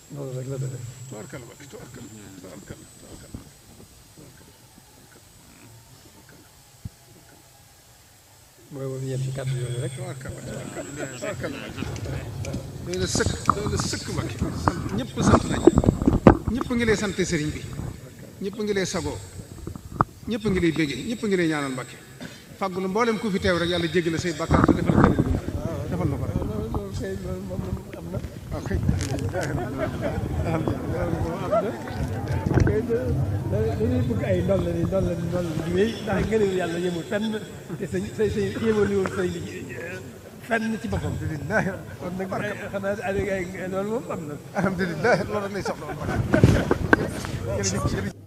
noonu rek la demee. tubaarkalla Mbacke tubaarkalla. mooy moom ñeenti kàddu yooyu rek. tubaarkalla doy na sëkk Mbacke. ñëpp sant nañ ñëpp ngi lay sant sëriñ bi ñëpp ngi lay sagoo ñëpp ngi lay béggee ñëpp ngi lay ñaanal Mbacke fàggulu mboolem ku fi teew rek yàlla jéggal say bàkkaar te defal ko defal na ko rek. loolu kay loolu moom am na. waaw kay dañuy bëgg ay ndol la di wéy ndax ngëneelu yàlla yemul fenn te sa yemaliwul sëñ bi fenn ci boppam. alhamdulilah kon nag xanaa loolu moom am na. alhamdulilah loolu rek lay soxla woon. jërëjëf